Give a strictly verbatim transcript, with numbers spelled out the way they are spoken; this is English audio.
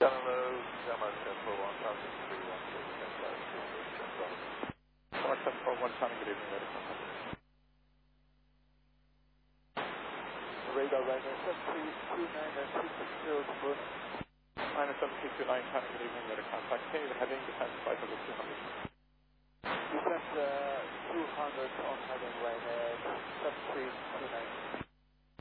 Hello, Denmark seven four one, Falcon three one six, ten five two six, ten five. Denmark seven four one, Tommy, good evening, radar contact. Radar Ryder seven three two nine and two six zero to Bruno. Minus seven three two nine, Tommy, good evening, radar contact. Can you heading defense flight level two hundred? Descent uh, two hundred on heading right at seven three two nine.